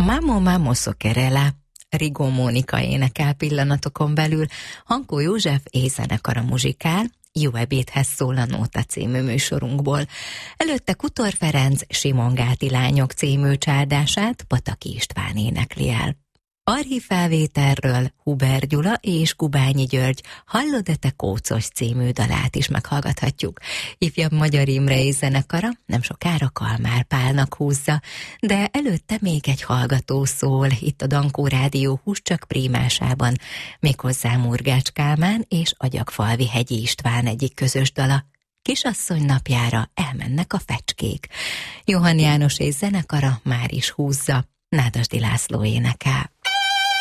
Mamo Mamo Szokerela, Rigó Mónika énekel pillanatokon belül, Hankó József éjzenekara muzsikál, Jó ebédhez szól a Nóta című műsorunkból. Előtte Kutor Ferenc Simon Gáti lányok című csárdását Pataki István énekli el. Archívfelvételről Huber Gyula és Kubányi György Hallod-e te kócos című dalát is meghallgathatjuk. Ifjabb Magyar Imre és zenekara nem sokára Kalmár Pálnak húzza, de előtte még egy hallgató szól itt a Dankó Rádió Húscsak prímásában, méghozzá Murgács Kálmán és Agyagfalvi Hegyi István egyik közös dala. Kisasszony napjára elmennek a fecskék. Johann János és zenekara már is húzza, Nádasdy László énekel.